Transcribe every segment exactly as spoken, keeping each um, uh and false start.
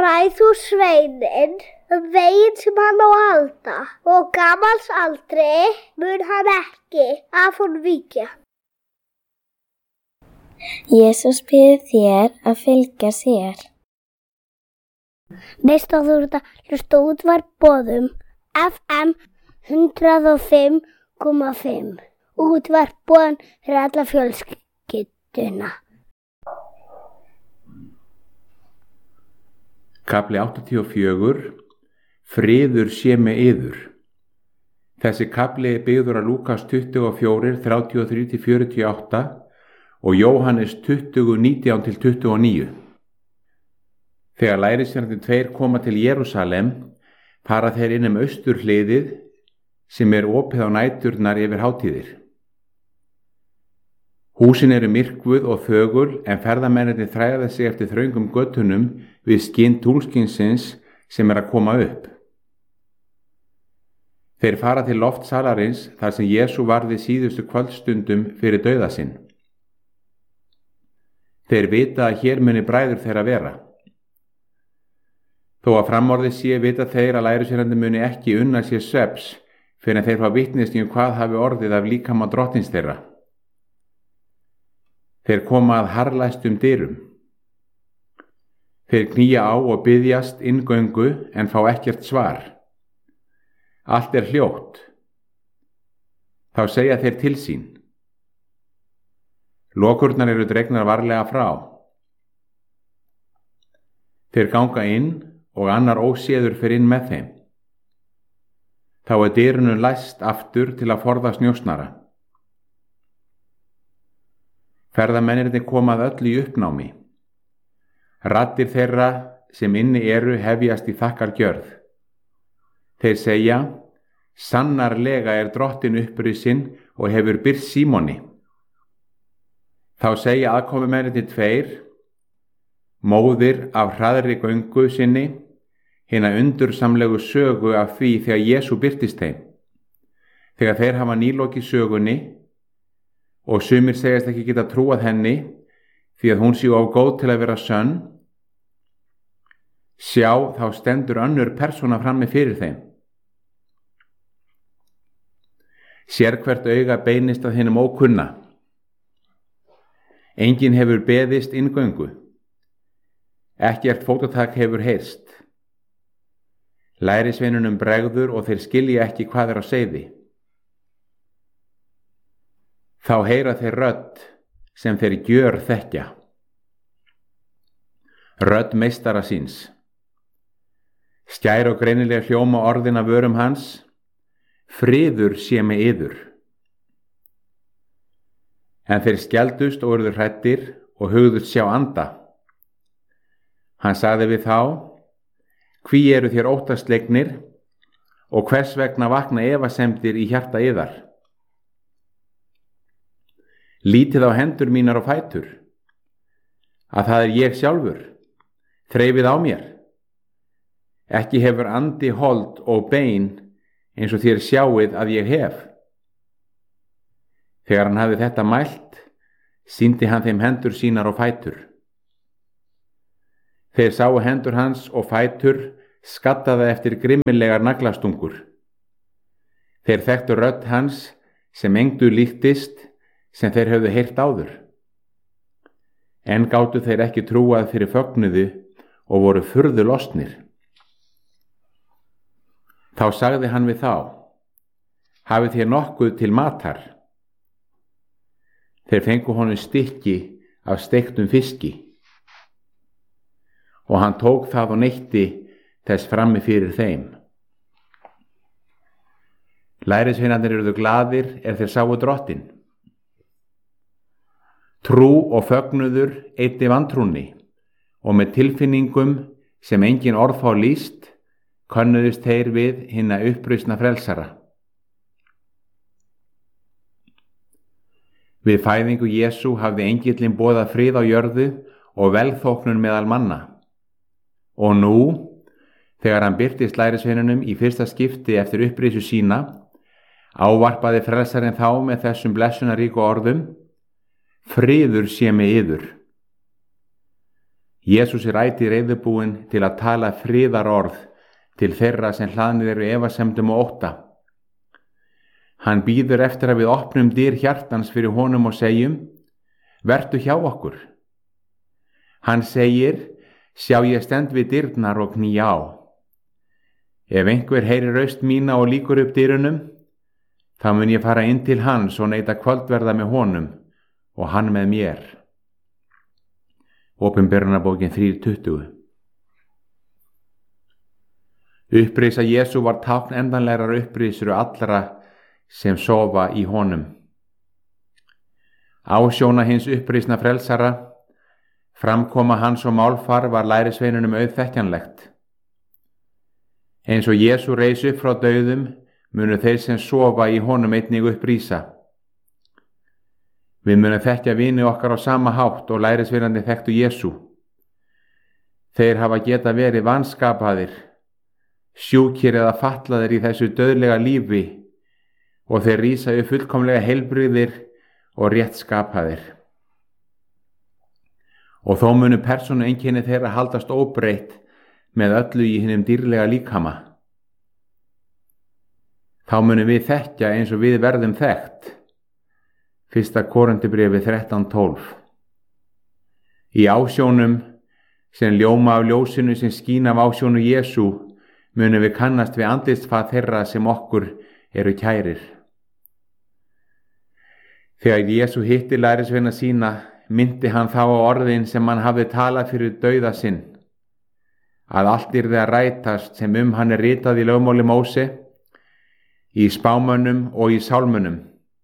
bræðslusveininn um veginn sem hann á að halda, og gamals aldri mun hann ekki af honum víkja. Jesús biður þér að fylgja sér. Næst að þú ert að hlusta útvarp boðum F M hundrað og fimm komma fimm. Útvarp boðum fyrir alla fjölskylduna. Kafli áttatíu og fjögur. Friður sé með yður. Þessi kafli er byggður að Lúkas tuttugu og fjögur, þrjátíu og þrjú til fjörutíu og átta og Jóhannes tuttugu, nítján til tuttugu og níu. Þegar lærisveinarnir tveir koma til Jerúsalem, fara þeir inn um austurhliðið sem er opið á næturnar yfir hátíðir. Húsin eru myrkvuð og þögul en ferðamennirnir þræða sig eftir þröngum göttunum við skinn tunglskinsins sem er að koma upp. Þeir fara til loftsalarins þar sem Jesú varði síðustu kvöldstundum fyrir dauða sinn. Þeir vita að hér muni bræður þeirra vera. Þó að framorðið sé vita þeir að lærisveinarnir muni ekki unna sér svefns fyrr en þeir fá vitneskju um hvað hafi orðið af líkama drottins þeirra. Þeir koma að harðlæstum dyrum. Þeir knýja á og biðjast inngöngu en fá ekkert svar. Allt er hljótt. Þá segja þeir til sín. Lokurnar eru dregnar varlega frá. Þeir ganga inn og annar óséður fer inn með þeim. Þá er dyrunum læst aftur til að forðast njósnara. Ferðamennirnir koma að öllu í uppnámi. Raddir þeirra sem inni eru hefjast í þakkargjörð. Þeir segja, sannarlega er drottin upprisinn og hefur birst Símoni. Þá segja aðkomumennirnir tveir, móðir af hraðri göngu sinni, hina undursamlegu sögu af því þegar Jesú birtist þeim. Þegar þeir hafa nýlokið sögunni, og sumir segjast ekki geta trúað henni því að hún sé of góð til að vera sönn, sjá þá stendur önnur persóna frammi fyrir þeim. Sérhvert auga beinist að hinum ókunna. Enginn hefur beðist inngöngu. Ekkert fótatak hefur heyrst. Lærisveinunum bregður og þeir skilja ekki hvað er á seyði. Þá heyra þeir rödd sem þeir gjör þekkja. Rödd meistara síns. Skær og greinilega hljóma orðin af vörum hans, friður sé með yður. En þeir skeldust og urðu hræddir og hugðust sjá anda. Hann sagði við þá, hví eru þér óttaslegnir og hvers vegna vakna efasemdir í hjarta yðar? Lítið á hendur mínar og fætur, að það er ég sjálfur, þreifið á mér. Ekki hefur andi hold og bein eins og þér sjáið að ég hef. Þegar hann hafði þetta mælt, sýndi hann þeim hendur sínar og fætur. Þeir sáu hendur hans og fætur skattaða eftir grimmilegar naglastungur. Þeir þekktu rödd hans sem engdu líktist, sem þeir höfðu heyrt áður. En gátu þeir ekki trúað fyrir fögnuðu og voru furðu lostnir. Þá sagði hann við þá, hafið þér nokkuð til matar? Þeir fengu honum stykki af steiktum fiski. Og hann tók það og neytti þess frammi fyrir þeim. Lærisveinarnir urðu glaðir er þeir sáu drottinn. Trú og fögnuður eyddi vantrúnni og með tilfinningum sem engin orð fá lýst, könnuðust þeir við hinna upprausna frelsara. Við fæðingu Jesú hafði engillinn boðað frið á jörðu og velþóknun meðal manna. Og nú, þegar hann birtist lærisveinunum í fyrsta skipti eftir upprisu sína, ávarpaði frelsarinn þá með þessum blessunaríku orðum, friður sé með yður. Jesús er ætíð reiðubúinn til að tala friðarorð til þeirra sem hlaðnir eru efasemdum og ótta. Hann bíður eftir að við opnum dyr hjartans fyrir honum og segjum: vertu hjá okkur. Hann segir: sjá, ég stend við dyrnar og kný á. Ef einhver heyrir raust mína og lýkur upp dyrunum, þá mun ég fara inn til hans og neita kvöldverða með honum og hann með mér. Opinberunarbókin þrjú tuttugu. Upprisa Jesú var tákn endanlegrar upprisur allra sem sofa í honum. Ásjóna hins upprisna frelsara, framkoma hans og málfar var lærisveinunum auðþekkjanlegt. Eins og Jesú reis upp frá dauðum, munu þeir sem sofa í honum einnig upprísa. Við munum þekkja vini okkar á sama hátt og lærisveinandi þekktu Jesú. Þeir hafa geta verið vanskapaðir, sjúkir eða fatlaðir í þessu dauðlega lífi og þeir rísa upp fullkomlega heilbrigðir og rétt skapaðir. Og þó munu persónu einkenni þeirra haldast óbreytt með öllu í hinum dýrlega líkama. Þá munum við þekkja eins og við verðum þekkt. Fyrsta Korinthubréfið þrettán tólf. Í ásjónum sem ljóma af ljósinu sem skín af ásjónu Jesú munum við kannast við andlitsfað þeirra sem okkur eru kærir. Þegar Jesú hitti lærisveina sína, myndi hann þá á orðin sem hann hafði talað fyrir dauða sinn, að allt yrði að rætast sem um hann er ritað í lögmáli Móse, í spámönnum og í sálmönnum.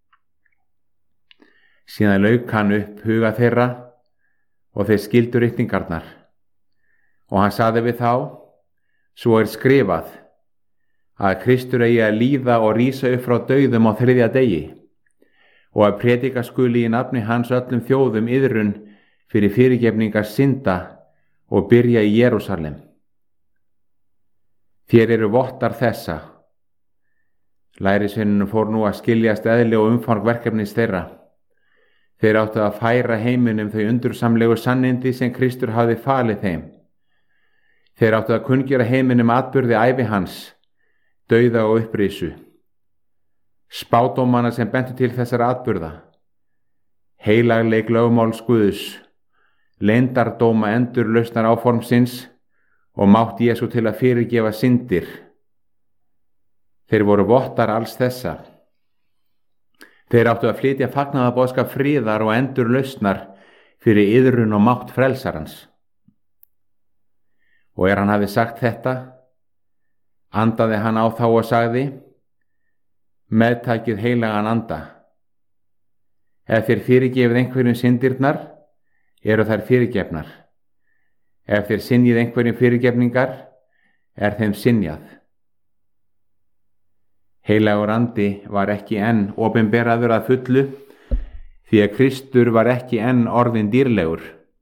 Síðan lauk hann upp huga þeirra og þeir skildu ritningarnar. Og hann sagði við þá: svo er skrifað, að Kristur eigi að líða og rísa upp frá dauðum á þriðja degi, og að predika skuli í nafni hans öllum þjóðum iðrun fyrir fyrirgefningar synda og byrja í Jerúsalem. Þér eru vottar þessa. Lærisveinunum fór nú að skiljast eðli og umfang verkefnis þeirra. Þeir áttu að færa heiminum þau undursamlegu sannindi sem Kristur hafði falið þeim. Þeir áttu að kunngera heiminum atburði ævi hans, dauða og upprisu. Spádómana sem bentu til þessara atburða, heilagleik lögmáls Guðs, leyndardóma endurlausnar áformsins og mátt Jesú til að fyrirgefa syndir. Þeir voru vottar alls þessa. Þeir áttu að flytja fagnaðarboðskap friðar og endurlausnar fyrir iðrun og mátt frelsarans. Og er hann hafi sagt þetta, andaði hann á þá og sagði: meðtakið heilagan anda. Ef þér fyrirgefið einhverjum syndirnar, eru þær fyrirgefnar. Ef þér synjið einhverjum fyrirgefningar, er þeim synjað. Heilagur andi var ekki enn opinberaður að fullu, því að Kristur var ekki enn orðinn dýrlegur.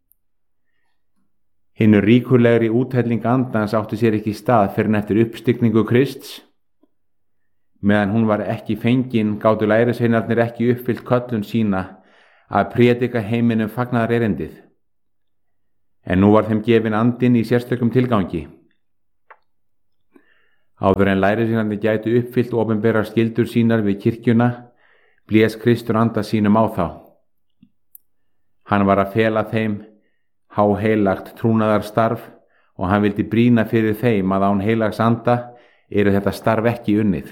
Hinur ríkulegri úthelling andans átti sér ekki stað fyrr en eftir uppstigningu Krists. Meðan hún var ekki fengin, gátu lærisveinarnir ekki uppfyllt köllun sína að prédika heiminum fagnaðarerindið. En nú var þeim gefin andinn í sérstökum tilgangi. Áður en lærisveinarnir gætu uppfyllt opinberar skyldur sínar við kirkjuna, blés Kristur anda sínum á þá. Hann var að fela þeim háheilagt trúnaðarstarf og hann vildi brýna fyrir þeim að án heilags anda eru þetta starf ekki unnið.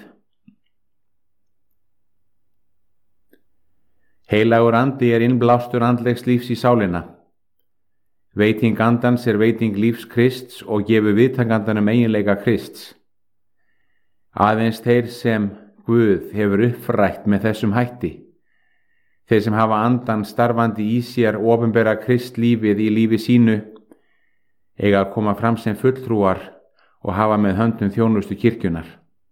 Heilagur andi er innblástur andlegs lífs í sálina. Veiting andans er veiting lífs Krists og gefur viðtakandanum eiginleika Krists. Aðeins þeir sem Guð hefur uppfrætt með þessum hætti, þeir sem hafa andan starfandi í sér opinbera Kristlífið í lífi sínu, eiga að koma fram sem fulltrúar og hafa með höndum þjónustu kirkjunar.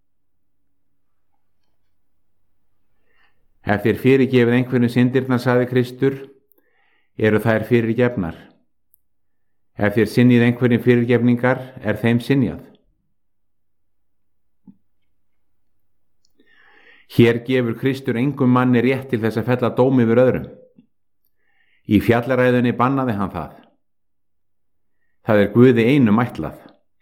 Ef þér fyrirgefið einhverjum syndirnar, sagði Kristur, eru þær fyrirgefnar. Ef þér synjið einhverjum fyrirgefningar, er þeim synjað. Hér gefur Kristur engum manni rétt til þess að fella dóm yfir öðrum. Í fjallaræðunni bannaði hann það. það er Guði einum ætlað.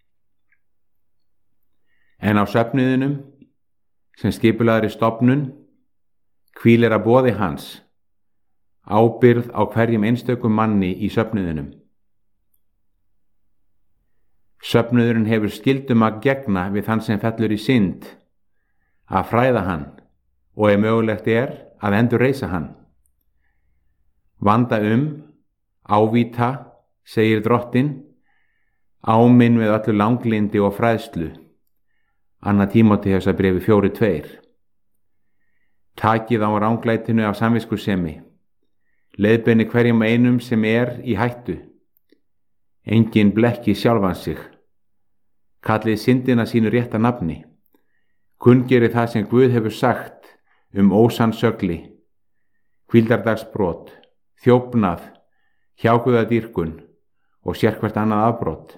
En á söfnuðinum, sem skipulagðri stofnun, hvílir að boði hans, ábyrgð á hverjum einstökum manni í söfnuðinum. Söfnuðurinn hefur skyldum að gegna við þann sem fellur í synd, að fræða hann og ef mögulegt er að endurreisa hann. Vanda um, ávíta, segir drottinn, áminn við öllu langlindi og fræðslu. Annar Tímóteusar bréfi fjóri tveir. Takið á ranglætinu af samviskusemi. Leiðbeini hverjum einum sem er í hættu. Engin blekki sjálfan sig. Kallið syndina sínu rétta nafni. Kunngerið það sem Guð hefur sagt um ósannsögli, hvíldardagsbrot, þjófnað, hjáguðadýrkun og sérhvert annað afbrot.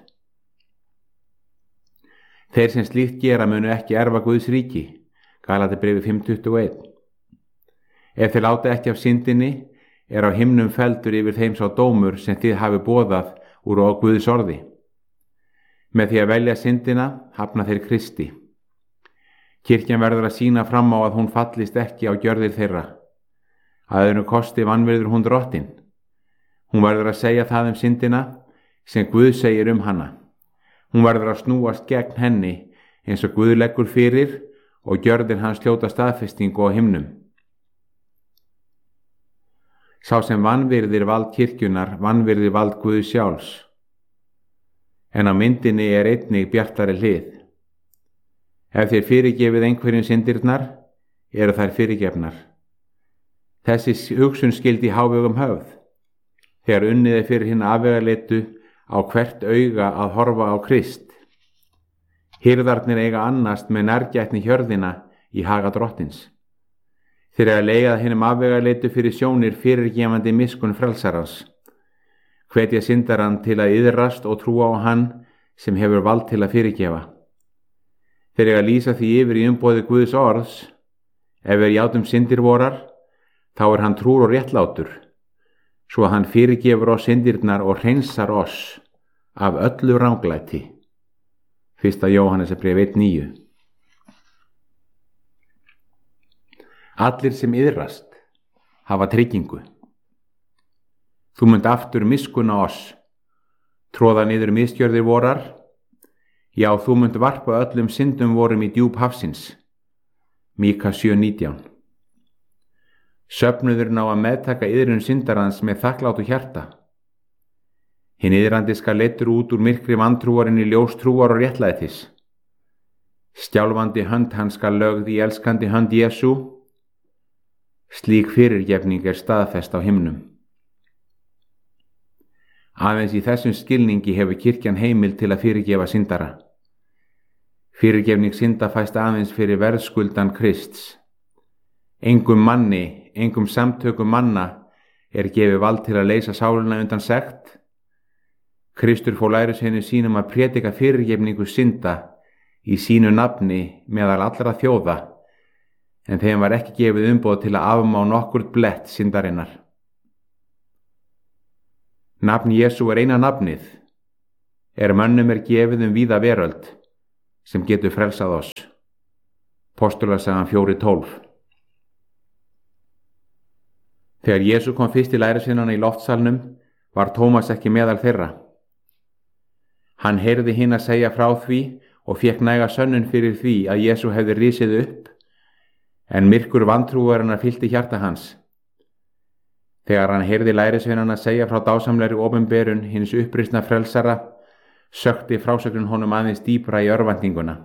Þeir sem slíkt gera munu ekki erfa Guðs ríki, Galatíabréfi fimm tuttugu og eitt. Ef þeir láta ekki af syndinni, er á himnum feldur yfir þeim sá dómur sem þið hafi boðað úr á Guðs orði. Með því að velja syndina hafna þeir Kristi. Kirkjan verður að sýna fram á að hún fallist ekki á gjörðir þeirra. Að öðrum kosti vanvirður hún drottinn. Hún verður að segja það um syndina sem Guð segir um hana. Hún verður að snúast gegn henni eins og Guð leggur fyrir og gjörðir hans hljóta staðfestingu á himnum. Sá sem vanvirðir vald kirkjunar vanvirðir vald Guðs sjálfs. En á myndinni er einnig bjartari hlið. Ef þér fyrirgefið einhverjum syndirnar, eru þær fyrirgefnar. Þessi hugsun skyldi í hávegum höfð, þegar unnið er fyrir hinn afvegaleitu á hvert auga að horfa á Krist. Hirðarnir eiga annast með nærgætni hjörðina í haga drottins. Þeir eiga að leiða hinum afvegaleitu fyrir sjónir fyrirgefandi miskun frelsarans. Hvetja syndarann til að iðrast og trúa á hann sem hefur vald til að fyrirgefa. Þeir eiga að lýsa því yfir í umboði Guðs orðs. Ef við játum syndir vorar, þá er hann trúr og réttlátur, svo að hann fyrirgefur oss syndirnar og hreinsar oss af öllu ranglæti. Fyrsta Jóhannesarbréf eitt níu. Allir sem iðrast hafa tryggingu. Þú munt aftur miskunna oss, tróða niður misgjörðir vorar, já, þú munt varpa öllum syndum vorum í djúp hafsins. Míka sjö nítján. Söfnuðurinn á að meðtaka iðrun syndarans með þakklátu hjarta. Hinn iðrandi skal leiddur út úr myrkri vantrúarinn í ljós trúar og réttlætis. Stjálfandi hönd hans skal lögð í elskandi hönd Jesú. Slík fyrirgefning er staðfest á himnum. Aðeins í þessum skilningi hefur kirkjan heimild til að fyrirgefa syndara. Fyrirgefning synda fæst aðeins fyrir verðskuldan Krists. Engum manni, engum samtökum manna er gefið vald til að leysa sáluna undan sekt. Kristur fór lærisveinum sínum að prédika fyrirgefningu synda í sínu nafni meðal allra þjóða, en þeim var ekki gefið umboð til að afmá nokkurt blett syndarinnar. Nafn Jesú er eina nafnið, er mönnum er gefið um víða veröld, sem getur frelsað oss. Postulasagan fjóri tólf. Þegar Jesú kom fyrst í lærisveinana í loftsalnum, var Tómas ekki meðal þeirra. Hann heyrði hinn að segja frá því og fékk næga sönnun fyrir því að Jesú hefði risið upp, en myrkur vantrúarinnar fyllti hjarta hans. Þegar hann heyrði lærisveinana segja frá dásamlegri opinberun hins upprisna frelsara, sökti frásögnun honum aðeins dýpra í örvæntinguna.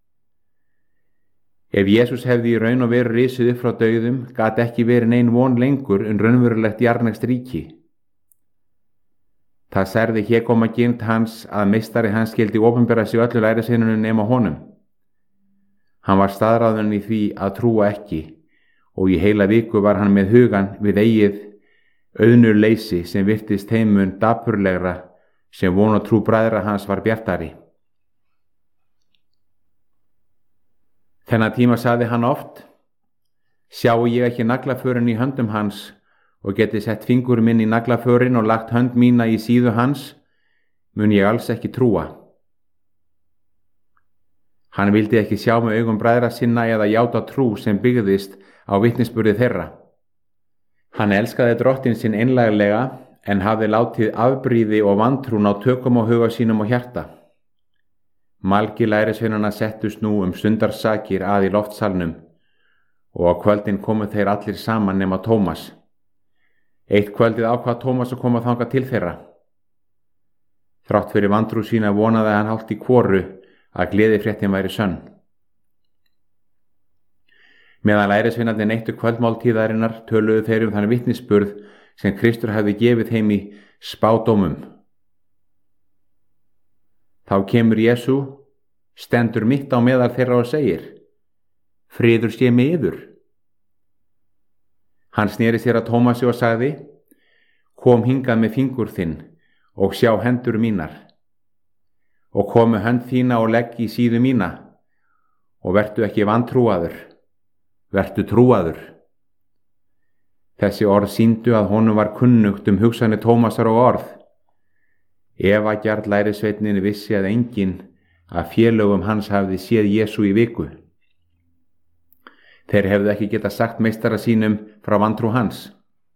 Ef Jesús hefði í raun og veru risið upp frá dauðum, gat ekki verið nein von lengur en raunverulegt jarðneskt ríki. Það særði hégóma girnd hans að meistari hans skyldi opinbera sig öllu lærisveinunum nema honum. Hann var staðráðinn í því að trúa ekki, og í heila viku var hann með hugan við eigið auðnur leysi sem virtist heimun dapurlegra, sem von og trú bræðra hans var bjartari. Þennan tíma sagði hann oft: Sjáu ég ekki naglaförin í höndum hans og geti sett fingur minn í naglaförin og lagt hönd mína í síðu hans, mun ég alls ekki trúa. Hann vildi ekki sjá með augum bræðra sinna eða játa trú sem byggðist á vitnisburði þeirra. Hann elskaði drottinn sinn einlæglega en hafði látið afbrýði og vantrún á tökum á huga sínum og hjarta. Margir lærisveinanna settust nú um stundarsakir að í loftsalnum og á kvöldin komu þeir allir saman nema Tómas. Eitt kvöldið ákvað Tómas að koma þangað til þeirra. Þrátt fyrir vantrú sína vonaði hann hálft í hvoru að gleðifréttin væri sönn. Meðan lærisveinarnir neittu kvöldmáltíðarinnar töluðu þeir um þann vitnisburð sem Kristur hefði gefið þeim í spádómum. Þá kemur Jesú, stendur mitt á meðal þeirra og segir: friður sé með yður. Hann sneri sér að Tómasi og sagði: kom hingað með fingur þinn og sjá hendur mínar, og kom með hönd þína og legg í síðu mína, og vertu ekki vantrúaður, vertu trúaður. Þessi orð sýndu að honum var kunnugt um hugsanir Tómasar og orð. Efagjarl lærisveinninn vissi að enginn af félögum hans hafði séð Jesú í viku. Þeir hefðu ekki getað sagt meistara sínum frá vantrú hans.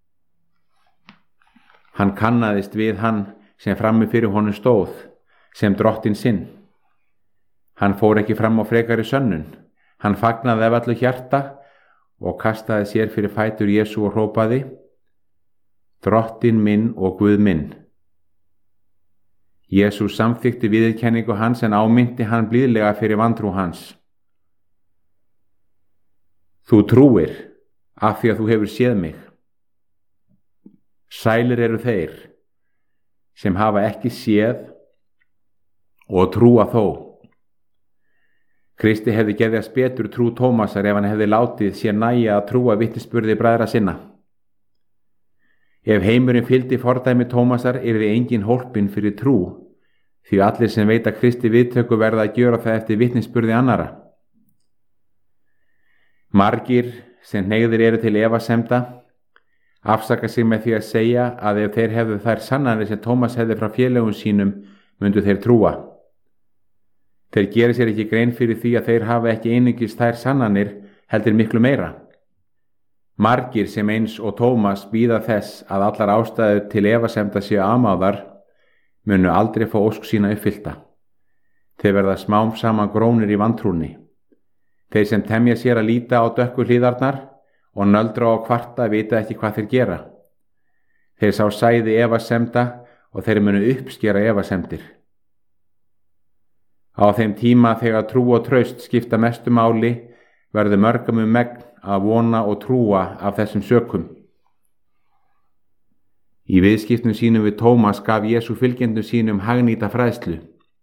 Hann kannaðist við hann sem frammi fyrir honum stóð, sem drottinn sinn. Hann fór ekki fram á frekari sönnun. Hann fagnaði af öllu hjarta og kastaði sér fyrir fætur Jesú og hrópaði: drottinn minn og Guð minn. Jesú samþykti viðurkenningu hans en áminnti hann blíðlega fyrir vantrú hans. Þú trúir af því að þú hefur séð mig. Sælir eru þeir sem hafa ekki séð og trúa þó. Kristi hefði geðjast betur trú Tómasar ef hann hefði látið sér nægja að trúa vitnisburði bræðra sinna. Ef heimurinn fylgdi fordæmi Tómasar yrði engin hólpin fyrir trú, því allir sem veita Kristi viðtöku verða að gjöra það eftir vitnisburði annara. Margir sem hneigðir eru til efasemda afsaka sig með því að segja að ef þeir hefðu þær sannanir sem Tómas hefði frá félögum sínum mundu þeir trúa. Þeir geri sér ekki grein fyrir því að þeir hafa ekki einungis þær sannanir heldur miklu meira. Margir sem eins og Tómas bíða þess að allar ástæður til efasemda séu amáðar munu aldrei fá ósk sína uppfyllta. Þeir verða smám saman grónir í vantrúni. Þeir sem temja sér að líta á dökku hlíðarnar og nöldra á kvarta vita ekki hvað þeir gera. Þeir sá sæði efasemda og þeir munu uppskera efasemdir. Á þeim tíma þegar trú og traust skipta mestu máli verður mörgum um megn að vona og trúa af þessum sökum. Í viðskiptum sínum við Tómas gaf Jesú fylgjendum sínum hagnýta fræðslu.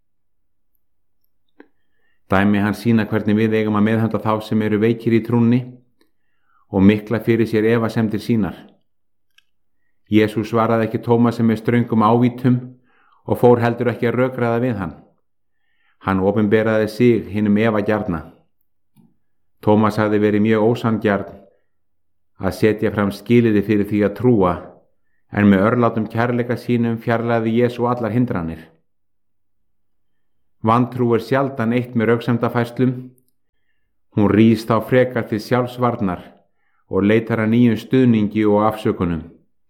Dæmi hann sýna hvernig við eigum að meðhöndla þá sem eru veikir í trúnni og mikla fyrir sér efasemdir sínar. Jesú svaraði ekki Tómasi með ströngum ávítum og fór heldur ekki að rökræða við hann. Hann opinberaði sig hinum efagjarna. Tómas hafði verið mjög ósanngjarn að setja fram skilyrði fyrir því að trúa, en með örlátum kærleika sínum fjarlægði Jesú allar hindranir. Vantrú er sjaldan eitt með röksemdafærslum. Hún rís þá frekar til sjálfsvarnar og leitar að nýjum stuðningi og afsökunum.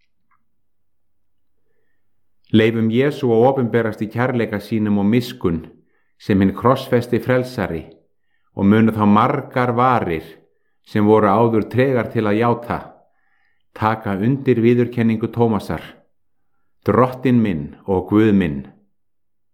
Leifum Jesú að opinberast í kærleika sínum og miskunn sem hinn krossfesti frelsari og munu þá margar varir sem voru áður tregar til að játa taka undir viðurkenningu Tómasar: drottinn minn og Guð minn.